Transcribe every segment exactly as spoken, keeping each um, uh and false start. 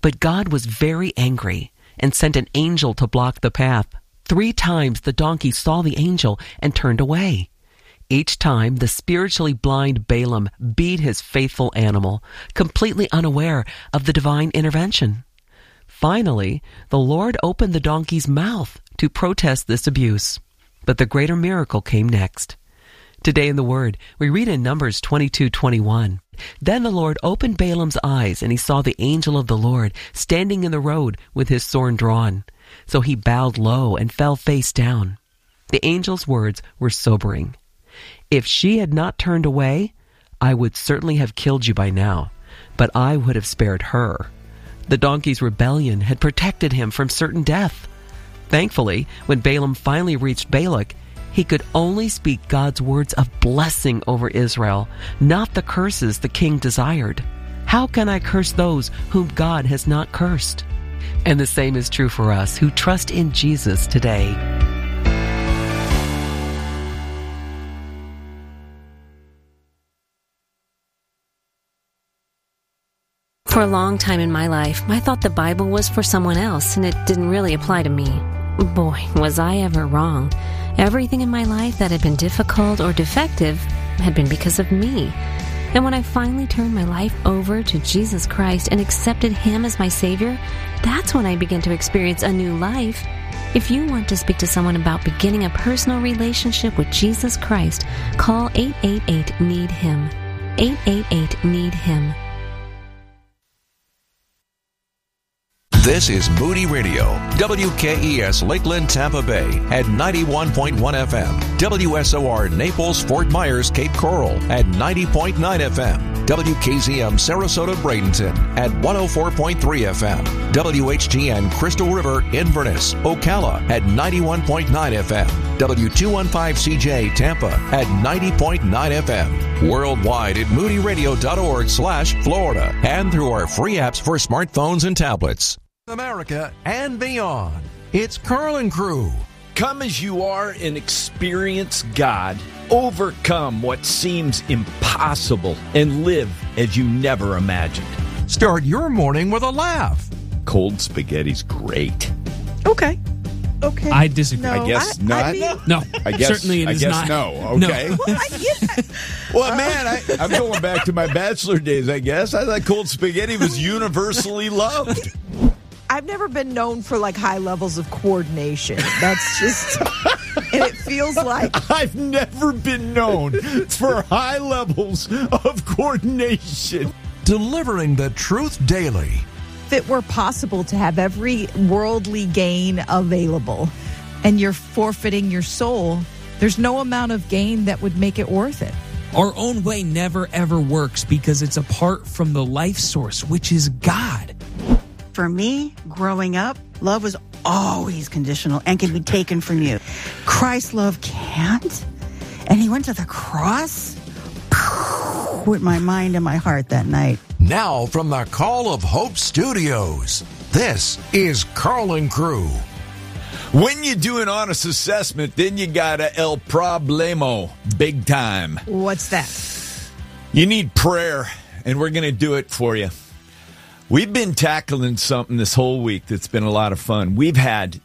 But God was very angry and sent an angel to block the path. Three times the donkey saw the angel and turned away. Each time, the spiritually blind Balaam beat his faithful animal, completely unaware of the divine intervention. Finally, the Lord opened the donkey's mouth to protest this abuse. But the greater miracle came next. Today in the Word, we read in Numbers twenty-two twenty-one. Then the Lord opened Balaam's eyes, and he saw the angel of the Lord standing in the road with his sword drawn. So he bowed low and fell face down. The angel's words were sobering. If she had not turned away, I would certainly have killed you by now, but I would have spared her. The donkey's rebellion had protected him from certain death. Thankfully, when Balaam finally reached Balak, he could only speak God's words of blessing over Israel, not the curses the king desired. How can I curse those whom God has not cursed? And the same is true for us who trust in Jesus today. For a long time in my life, I thought the Bible was for someone else, and it didn't really apply to me. Boy, was I ever wrong. Everything in my life that had been difficult or defective had been because of me. And when I finally turned my life over to Jesus Christ and accepted Him as my Savior, that's when I began to experience a new life. If you want to speak to someone about beginning a personal relationship with Jesus Christ, call eight eight eight, need him. eight eight eight, need him. This is Moody Radio, W K E S Lakeland, Tampa Bay at ninety-one point one F M, W S O R Naples, Fort Myers, Cape Coral at ninety point nine F M, W K Z M Sarasota, Bradenton at one oh four point three F M, W H G N Crystal River, Inverness, Ocala at ninety-one point nine F M, W two fifteen C J Tampa at ninety point nine F M, worldwide at moody radio dot org slash Florida, and through our free apps for smartphones and tablets. America and beyond. It's Carl and Crew. Come as you are and experience God. Overcome what seems impossible and live as you never imagined. Start your morning with a laugh. Cold spaghetti's great. Okay. Okay. I disagree. No, I guess I, not. I mean, No, I guess, certainly it I is guess not. no. Okay. No. well, I, yeah. Well, man, I, I'm going back to my bachelor days, I guess. I thought cold spaghetti was universally loved. I've never been known for like high levels of coordination. That's just, and it feels like I've never been known for high levels of coordination. Delivering the truth daily. if it were possible to have every worldly gain available and you're forfeiting your soul, there's no amount of gain that would make it worth it. Our own way never, ever works because it's apart from the life source, which is God. For me, growing up, love was always conditional and can be taken from you. Christ's love can't. And he went to the cross with my mind and my heart that night. Now from the Call of Hope Studios, this is Carl and Crew. When you do an honest assessment, then you got a el problemo, big time. What's that? You need prayer, and we're going to do it for you. We've been tackling something this whole week that's been a lot of fun. We've had,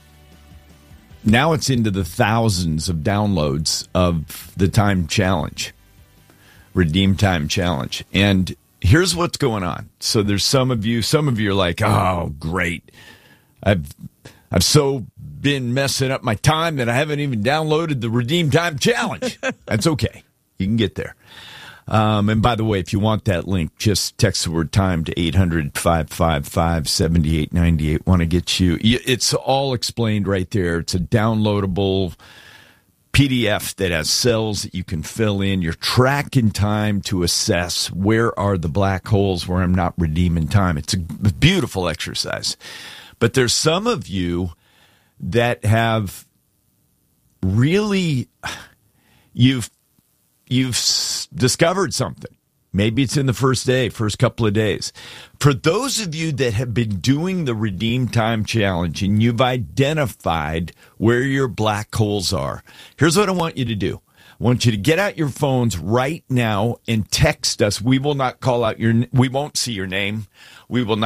now it's into the thousands of downloads of the Time Challenge, Redeem Time Challenge. And here's what's going on. So there's some of you, some of you are like, oh, great. I've I've so been messing up my time that I haven't even downloaded the Redeem Time Challenge. That's okay. You can get there. Um, and by the way, if you want that link, just text the word time to eight hundred, five five five, seven eight nine eight. Want to get you. It's all explained right there. It's a downloadable P D F that has cells that you can fill in. You're tracking time to assess where are the black holes where I'm not redeeming time. It's a beautiful exercise. But there's some of you that have really, you've you've discovered something. Maybe it's in the first day, first couple of days. For those of you that have been doing the Redeem Time Challenge and you've identified where your black holes are, here's what I want you to do. I want you to get out your phones right now and text us. We will not call out your, we won't see your name. We will not.